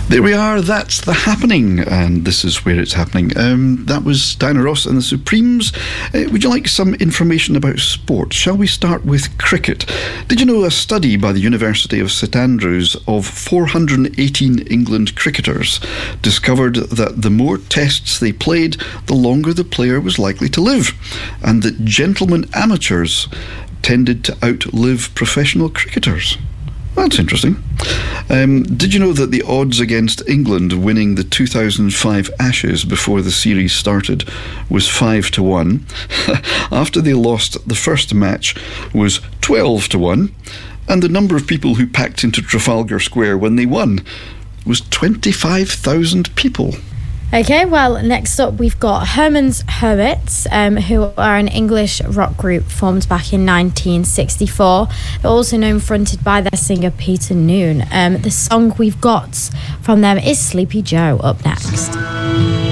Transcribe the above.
There we are, that's the happening, and this is where it's happening. That was Diana Ross and the Supremes. Would you like some information about sport? Shall we start with cricket? Did you know a study by the University of St Andrews of 418 England cricketers discovered that the more tests they played, the longer the player was likely to live, and that gentlemen amateurs tended to outlive professional cricketers? That's interesting. Did you know that the odds against England winning the 2005 Ashes before the series started was 5-1? After they lost the first match was 12-1, and the number of people who packed into Trafalgar Square when they won was 25,000 people. Okay, well, next up we've got Herman's Hermits, who are an English rock group formed back in 1964. They're also known fronted by their singer Peter Noone. The song we've got from them is Sleepy Joe, up next.